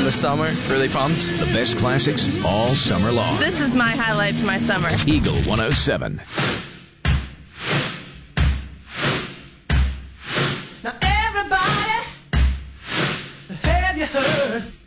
the summer. Really pumped. The best classics all summer long. This is my highlight to my summer. Eagle 107. Now everybody, have you heard?